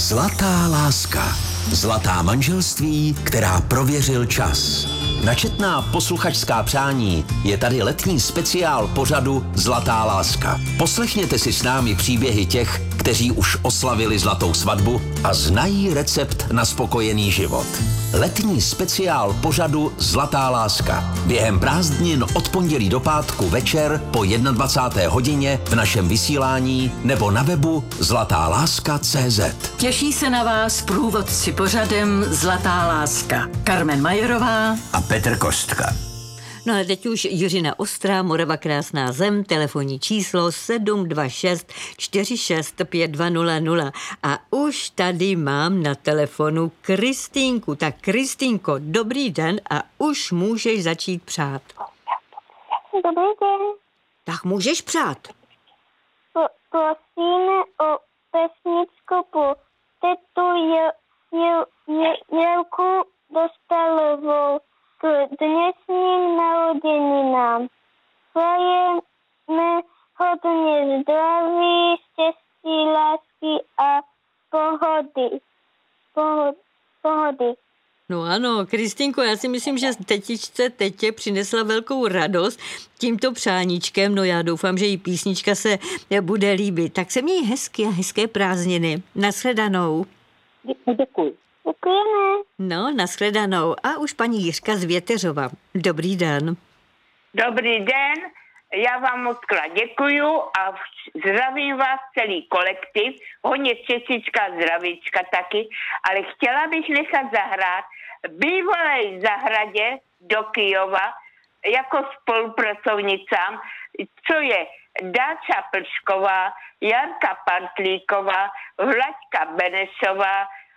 Zlatá láska. Zlatá manželství, která prověřil čas. Na četná posluchačská přání je tady letní speciál pořadu Zlatá láska. Poslechněte si s námi příběhy těch, kteří už oslavili zlatou svatbu a znají recept na spokojený život. Letní speciál pořadu Zlatá láska. Během prázdnin od pondělí do pátku večer po 21. hodině v našem vysílání nebo na webu zlatáláska.cz. Těší se na vás průvodci pořadem Zlatá láska. Carmen Majerová a Petr Kostka. No a teď už Jiřina Ostrá, Morava krásná zem, telefonní číslo 726 46 5200. A už tady mám na telefonu Kristýnku. Tak Kristýnko, dobrý den a už můžeš začít přát. Dobrý den. Tak můžeš přát. Prosíme o pesničku pro tetu Jelku Dostálovou k dnešním narozeninám. Přejeme hodně zdraví, štěstí, lásky a pohody. No ano, Kristýnko, já si myslím, že tetě přinesla velkou radost tímto přáníčkem. No já doufám, že jí písnička se bude líbit. Tak se měj hezky a hezké prázdniny. Nashledanou. Děkuji. Děkujeme. No, nashledanou. A už paní Jiřka z Věteřova. Dobrý den. Dobrý den, já vám moc krát děkuju a zdravím vás celý kolektiv, hodně štěstíčka, zdravíčka taky, ale chtěla bych nechat zahrát bývalé zahradě do Kyjova jako spolupracovnicám, co je Dáča Plšková, Jarka Pantlíková, Vlaďka Benešová,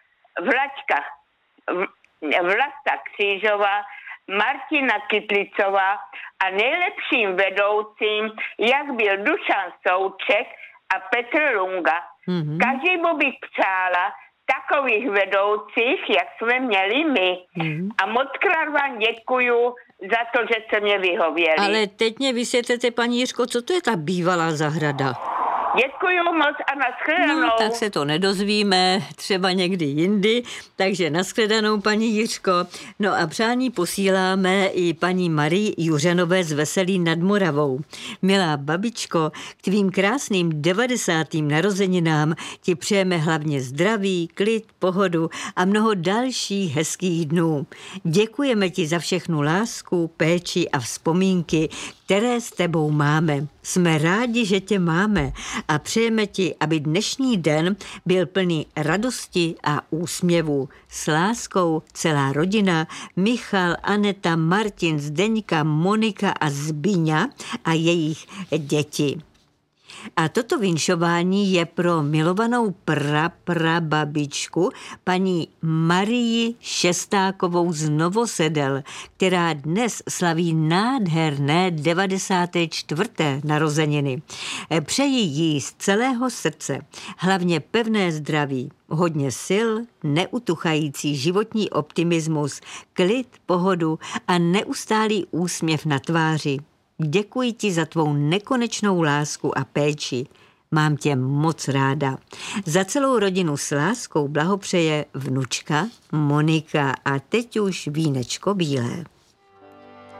Vlasta Křížová, Martina Kytlicová a nejlepším vedoucím, jak byl Dušan Souček a Petr Lunga. Mm-hmm. Každému bych přála takových vedoucích, jak jsme měli my. Mm-hmm. A moc krát vám děkuju za to, že jste mě vyhověli. Ale teď mě vysvětlete, paní Jiřko, co to je ta bývalá zahrada? Děkuju moc a nashledanou. No, tak se to nedozvíme, třeba někdy jindy, takže nashledanou, paní Jiřko. No a přání posíláme i paní Marii Juřenové z Veselí nad Moravou. Milá babičko, k tvým krásným 90. narozeninám ti přejeme hlavně zdraví, klid, pohodu a mnoho dalších hezkých dnů. Děkujeme ti za všechnu lásku, péči a vzpomínky, které s tebou máme. Jsme rádi, že tě máme a přejeme ti, aby dnešní den byl plný radosti a úsměvů. S láskou celá rodina, Michal, Aneta, Martin, Zdeňka, Monika a Zbyňa a jejich děti. A toto vinšování je pro milovanou prababičku paní Marii Šestákovou z Novosedel, která dnes slaví nádherné 94. narozeniny. Přeji jí z celého srdce hlavně pevné zdraví, hodně sil, neutuchající životní optimismus, klid, pohodu a neustálý úsměv na tváři. Děkuji ti za tvou nekonečnou lásku a péči. Mám tě moc ráda. Za celou rodinu s láskou blahopřeje vnučka Monika a teď už vínečko bílé.